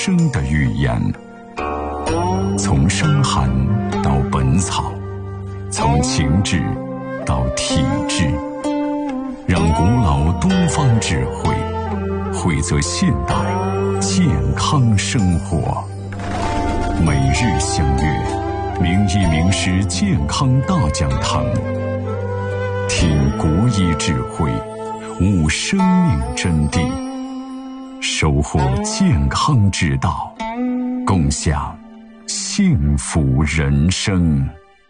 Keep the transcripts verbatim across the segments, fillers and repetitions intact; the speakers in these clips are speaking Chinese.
生的语言。从伤寒到本草，从情志到体质，让古老东方智慧汇泽现代健康生活。每日相约名医名师健康大讲堂，听国医智慧，悟生命真谛，收获健康之道，共享幸福人生。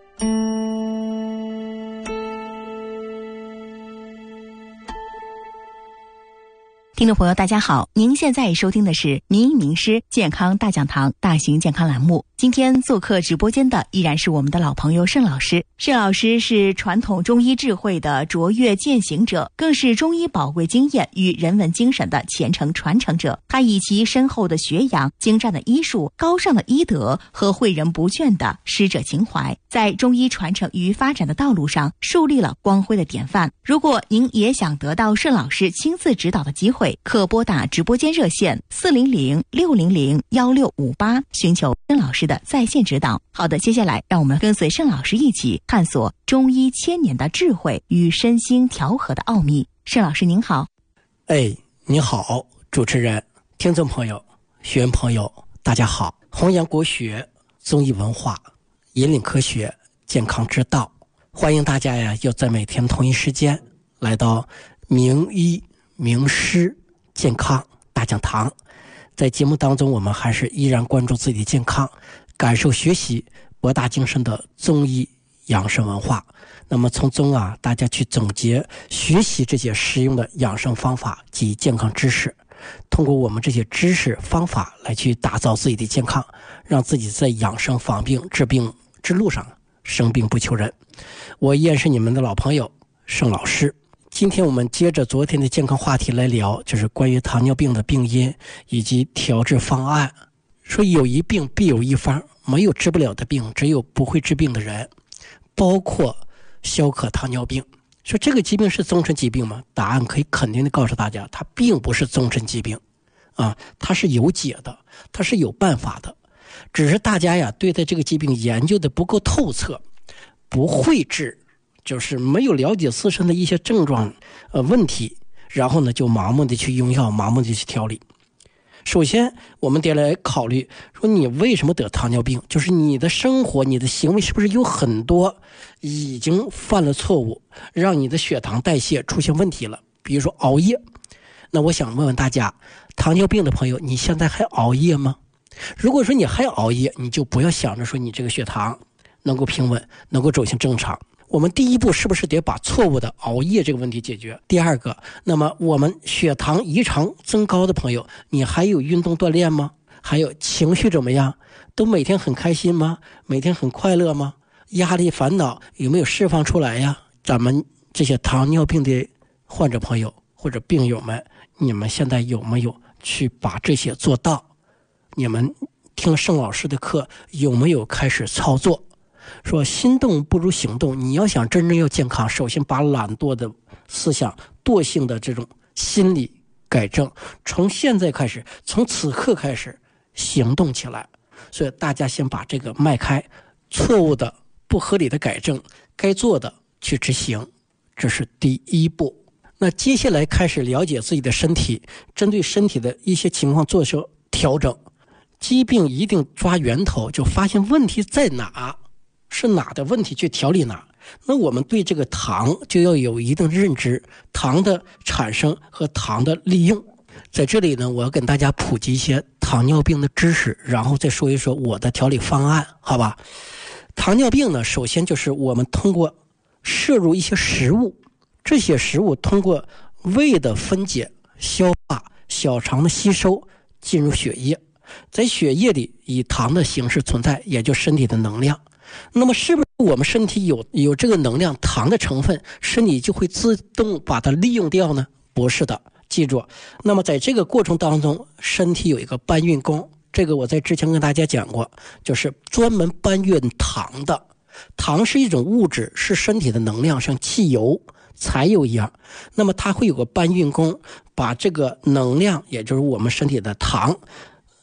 听众朋友大家好，您现在收听的是名医名师健康大讲堂大型健康栏目。今天做客直播间的依然是我们的老朋友盛老师。盛老师是传统中医智慧的卓越践行者，更是中医宝贵经验与人文精神的虔诚传承者。他以其深厚的学养、精湛的医术、高尚的医德和诲人不倦的师者情怀，在中医传承与发展的道路上树立了光辉的典范。如果您也想得到盛老师亲自指导的机会，可拨打直播间热线四零零六零零幺六五八，寻求盛老师的在线指导。好的，接下来让我们跟随盛老师一起探索中医千年的智慧与身心调和的奥秘。盛老师您好。 哎，你好，主持人、听众朋友、学员朋友，大家好。弘扬国学、中医文化，引领科学健康之道，欢迎大家呀，又在每天同一时间来到名医名师健康大讲堂。在节目当中，我们还是依然关注自己的健康，感受学习博大精深的中医养生文化。那么从中啊，大家去总结学习这些实用的养生方法及健康知识，通过我们这些知识方法来去打造自己的健康，让自己在养生防病治病之路上生病不求人。我依然是你们的老朋友盛老师。今天我们接着昨天的健康话题来聊，就是关于糖尿病的病因以及调治方案。说有一病必有一方，没有治不了的病，只有不会治病的人，包括消渴糖尿病。说这个疾病是终身疾病吗？答案可以肯定的告诉大家，它并不是终身疾病啊，它是有解的，它是有办法的，只是大家呀对待这个疾病研究的不够透彻，不会治，就是没有了解自身的一些症状呃问题，然后呢就盲目的去用药，盲目的去调理。首先我们得来考虑说，你为什么得糖尿病，就是你的生活你的行为是不是有很多已经犯了错误，让你的血糖代谢出现问题了。比如说熬夜，那我想问问大家，糖尿病的朋友，你现在还熬夜吗？如果说你还熬夜，你就不要想着说你这个血糖能够平稳，能够走向正常。我们第一步是不是得把错误的熬夜这个问题解决？第二个，那么我们血糖异常增高的朋友，你还有运动锻炼吗？还有情绪怎么样？都每天很开心吗？每天很快乐吗？压力烦恼有没有释放出来呀？咱们这些糖尿病的患者朋友或者病友们，你们现在有没有去把这些做到？你们听盛老师的课有没有开始操作？说心动不如行动，你要想真正要健康，首先把懒惰的思想、惰性的这种心理改正，从现在开始，从此刻开始行动起来。所以大家先把这个迈开，错误的不合理的改正，该做的去执行，这是第一步。那接下来开始了解自己的身体，针对身体的一些情况做出调整。疾病一定抓源头，就发现问题在哪，是哪的问题去调理哪。那我们对这个糖就要有一定认知，糖的产生和糖的利用。在这里呢，我要跟大家普及一些糖尿病的知识，然后再说一说我的调理方案，好吧？糖尿病呢，首先就是我们通过摄入一些食物，这些食物通过胃的分解、消化、小肠的吸收进入血液，在血液里以糖的形式存在，也就是身体的能量。那么是不是我们身体有有这个能量糖的成分，身体就会自动把它利用掉呢？不是的，记住。那么在这个过程当中，身体有一个搬运工，这个我在之前跟大家讲过，就是专门搬运糖的。糖是一种物质，是身体的能量，像汽油、柴油一样。那么它会有个搬运工，把这个能量，也就是我们身体的糖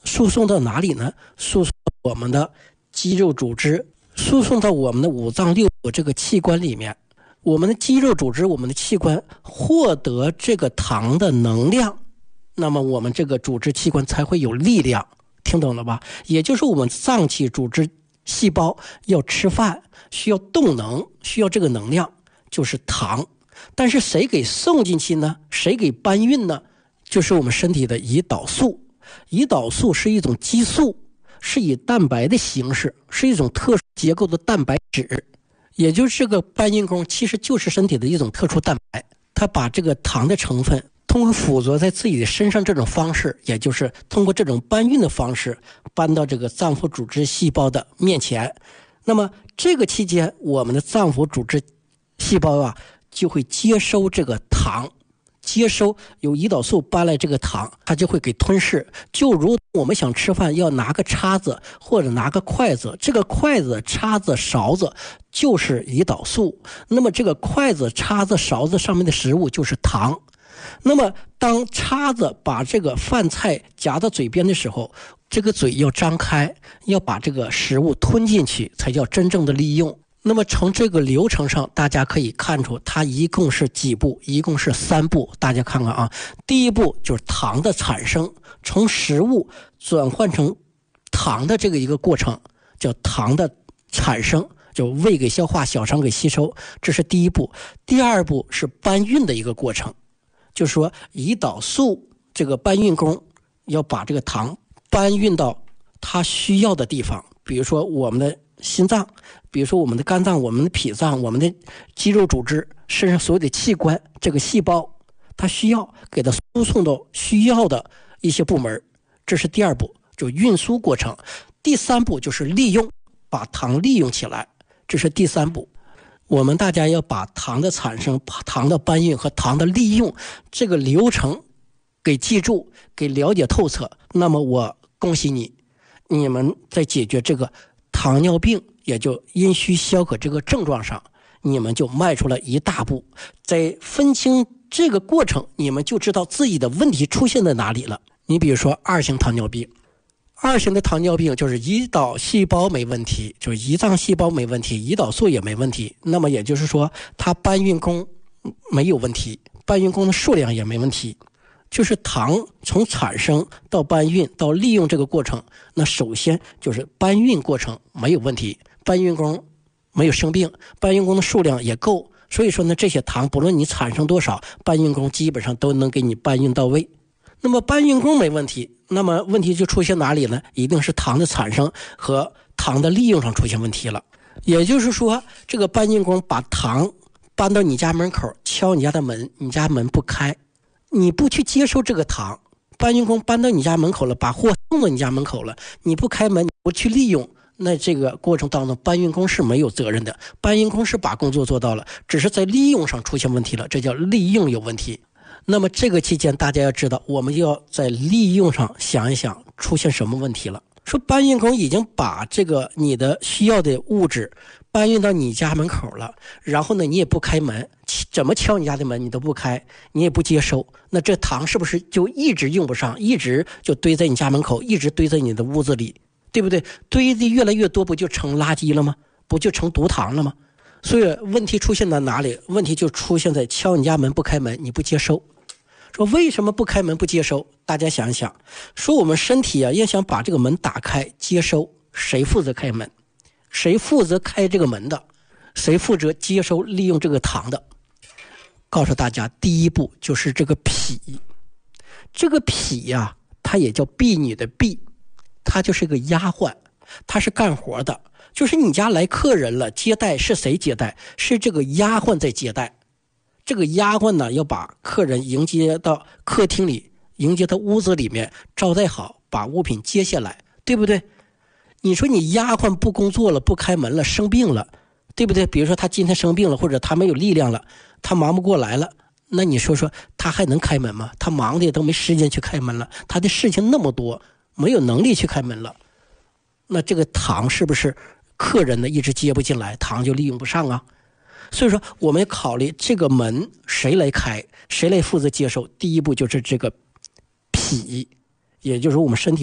输送到哪里呢？输送到我们的肌肉组织，输送到我们的五脏六腑这个器官里面。我们的肌肉组织，我们的器官获得这个糖的能量，那么我们这个组织器官才会有力量，听懂了吧？也就是我们脏器组织细胞要吃饭，需要动能，需要这个能量，就是糖。但是谁给送进去呢？谁给搬运呢？就是我们身体的胰岛素。胰岛素是一种激素，是以蛋白的形式，是一种特殊结构的蛋白质。也就是这个搬运工其实就是身体的一种特殊蛋白，它把这个糖的成分通过附着在自己的身上这种方式，也就是通过这种搬运的方式搬到这个脏腑组织细胞的面前。那么这个期间，我们的脏腑组织细胞啊就会接收这个糖，接收由胰岛素搬来这个糖，它就会给吞噬。就如我们想吃饭要拿个叉子或者拿个筷子，这个筷子、叉子、勺子就是胰岛素，那么这个筷子、叉子、勺子上面的食物就是糖。那么当叉子把这个饭菜夹到嘴边的时候，这个嘴要张开，要把这个食物吞进去，才叫真正的利用。那么从这个流程上大家可以看出，它一共是几步？一共是三步。大家看看啊，第一步就是糖的产生，从食物转换成糖的这个一个过程叫糖的产生，就胃给消化，小肠给吸收，这是第一步。第二步是搬运的一个过程，就是说胰岛素这个搬运工要把这个糖搬运到它需要的地方，比如说我们的心脏，比如说我们的肝脏，我们的脾脏，我们的肌肉组织，身上所有的器官，这个细胞它需要给它输送到需要的一些部门，这是第二步，就运输过程。第三步就是利用，把糖利用起来，这是第三步。我们大家要把糖的产生、糖的搬运和糖的利用这个流程给记住，给了解透彻。那么我恭喜你，你们在解决这个糖尿病也就阴虚消渴这个症状上，你们就迈出了一大步。在分清这个过程，你们就知道自己的问题出现在哪里了。你比如说二型糖尿病，二型的糖尿病就是胰岛细胞没问题，就是胰脏细胞没问题，胰岛素也没问题，那么也就是说它搬运工没有问题，搬运工的数量也没问题。就是糖从产生到搬运到利用这个过程，那首先就是搬运过程没有问题，搬运工没有生病，搬运工的数量也够，所以说呢，这些糖不论你产生多少，搬运工基本上都能给你搬运到位。那么搬运工没问题，那么问题就出现哪里呢？一定是糖的产生和糖的利用上出现问题了。也就是说，这个搬运工把糖搬到你家门口，敲你家的门，你家门不开，你不去接收这个糖，搬运工搬到你家门口了，把货送到你家门口了，你不开门，你不去利用，那这个过程当中搬运工是没有责任的，搬运工是把工作做到了，只是在利用上出现问题了，这叫利用有问题。那么这个期间大家要知道，我们要在利用上想一想出现什么问题了。说搬运工已经把这个你的需要的物质搬运到你家门口了，然后呢你也不开门，怎么敲你家的门你都不开，你也不接收，那这糖是不是就一直用不上，一直就堆在你家门口，一直堆在你的屋子里，对不对？堆的越来越多，不就成垃圾了吗？不就成毒糖了吗？所以问题出现在哪里？问题就出现在敲你家门不开门，你不接收。说为什么不开门不接收？大家想一想，说我们身体啊要想把这个门打开接收，谁负责开门？谁负责开这个门的？谁负责接收利用这个糖的？告诉大家，第一步就是这个脾。这个脾呀、啊，它也叫婢女的婢，它就是个丫鬟，它是干活的。就是你家来客人了，接待是谁接待？是这个丫鬟在接待。这个丫鬟呢，要把客人迎接到客厅里，迎接到屋子里面，招待好，把物品接下来，对不对？你说你丫鬟不工作了，不开门了，生病了，对不对？比如说他今天生病了，或者他没有力量了，他忙不过来了，那你说说他还能开门吗？他忙的也都没时间去开门了，他的事情那么多，没有能力去开门了，那这个糖是不是客人呢一直接不进来，糖就利用不上啊？所以说我们考虑这个门谁来开，谁来负责接收，第一步就是这个脾，也就是我们身体的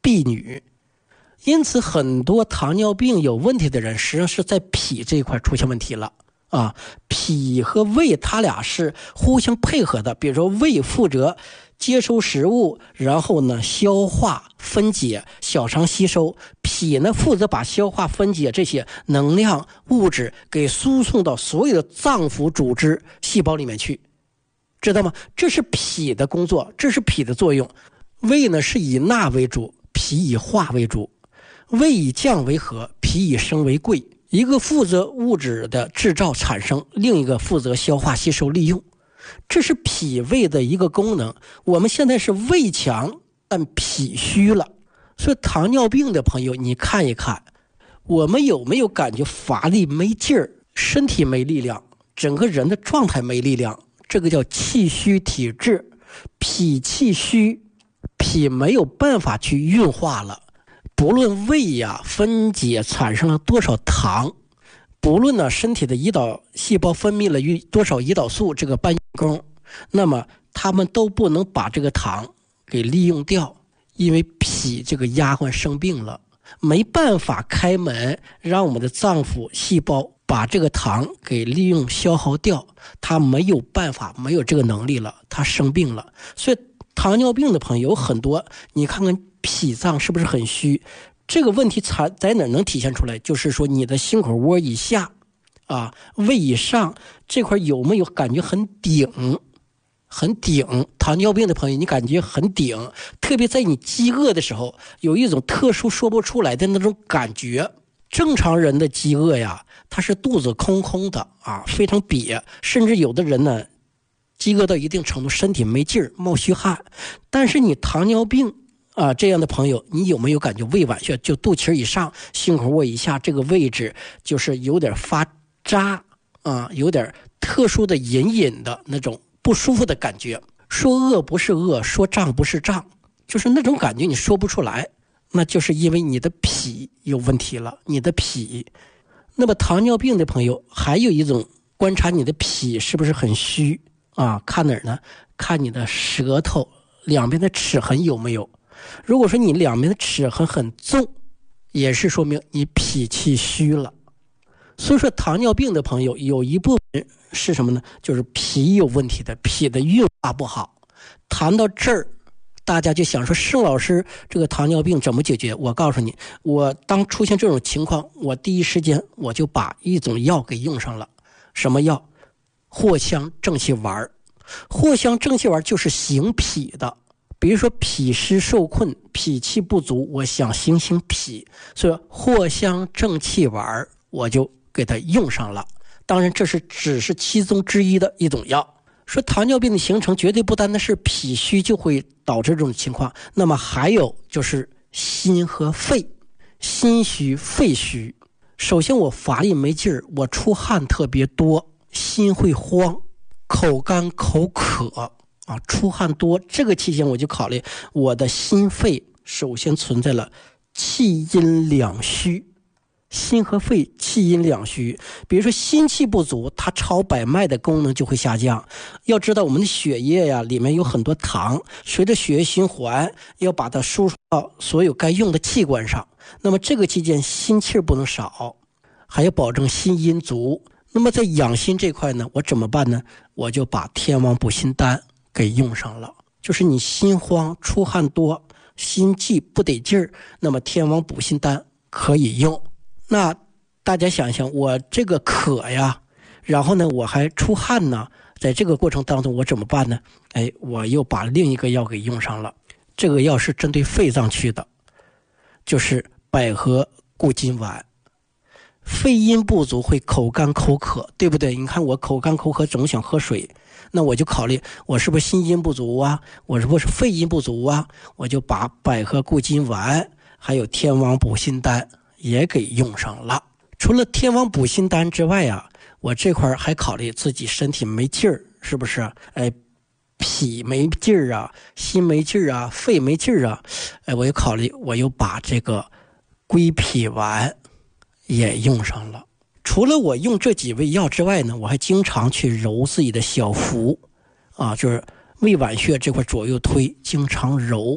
婢女。因此很多糖尿病有问题的人实际上是在脾这一块出现问题了啊。脾和胃它俩是互相配合的，比如说胃负责接收食物，然后呢消化分解，小肠吸收，脾呢负责把消化分解这些能量物质给输送到所有的脏腑组织细胞里面去，知道吗？这是脾的工作，这是脾的作用。胃呢是以纳为主，脾以化为主。胃以降为和，脾以升为贵。一个负责物质的制造产生，另一个负责消化吸收利用，这是脾胃的一个功能。我们现在是胃强但脾虚了，所以糖尿病的朋友你看一看，我们有没有感觉乏力没劲儿，身体没力量，整个人的状态没力量？这个叫气虚体质。脾气虚，脾没有办法去运化了，不论胃呀分解产生了多少糖，不论呢身体的胰岛细胞分泌了多少胰岛素这个搬运工，那么他们都不能把这个糖给利用掉，因为脾这个丫鬟生病了，没办法开门让我们的脏腑细胞把这个糖给利用消耗掉，他没有办法，没有这个能力了，他生病了。所以糖尿病的朋友有很多，你看看脾脏是不是很虚？这个问题在哪能体现出来？就是说你的心口窝以下啊，胃以上这块有没有感觉很顶？很顶。糖尿病的朋友你感觉很顶，特别在你饥饿的时候有一种特殊说不出来的那种感觉。正常人的饥饿呀，他是肚子空空的啊，非常瘪，甚至有的人呢饥饿到一定程度身体没劲儿，冒虚汗。但是你糖尿病啊这样的朋友，你有没有感觉胃脘穴就肚脐以上心口窝以下这个位置就是有点发扎啊，有点特殊的隐隐的那种不舒服的感觉？说饿不是饿，说胀不是胀，就是那种感觉你说不出来，那就是因为你的脾有问题了，你的脾。那么糖尿病的朋友还有一种观察你的脾是不是很虚啊？看哪儿呢？看你的舌头两边的齿痕有没有。如果说你两边的齿痕很重，也是说明你脾气虚了。所以说糖尿病的朋友有一部分是什么呢？就是脾有问题的，脾的运化不好。谈到这儿，大家就想说，盛老师这个糖尿病怎么解决？我告诉你，我当出现这种情况，我第一时间我就把一种药给用上了。什么药？藿香正气丸。藿香正气丸就是行脾的，比如说脾湿受困，脾气不足，我想行行脾，所以藿香正气丸我就给它用上了。当然这是只是其中之一的一种药。说糖尿病的形成绝对不单单是脾虚就会导致这种情况，那么还有就是心和肺，心虚肺虚。首先我乏力没劲儿，我出汗特别多，心会慌，口干口渴啊，出汗多，这个期间我就考虑我的心肺首先存在了气阴两虚。心和肺气阴两虚，比如说心气不足，它超百脉的功能就会下降。要知道我们的血液呀里面有很多糖，随着血液循环要把它输送到所有该用的器官上，那么这个期间心气不能少，还要保证心阴足。那么在养心这块呢，我怎么办呢？我就把天王补心丹给用上了。就是你心慌出汗多，心悸不得劲儿，那么天王补心丹可以用。那大家想想，我这个渴呀，然后呢我还出汗呢，在这个过程当中我怎么办呢？哎，我又把另一个药给用上了。这个药是针对肺脏区的，就是百合固金丸。肺阴不足会口干口渴，对不对？你看我口干口渴总想喝水，那我就考虑我是不是心阴不足啊，我是不是肺阴不足啊，我就把百合固金丸还有天王补心丹也给用上了。除了天王补心丹之外啊，我这块还考虑自己身体没劲儿，是不是？哎，脾没劲儿啊，心没劲儿啊，肺没劲儿啊，哎，我又考虑，我又把这个归脾丸也用上了。除了我用这几味药之外呢，我还经常去揉自己的小腹啊，就是胃脘穴这块左右推，经常揉。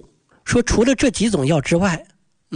说除了这几种药之外，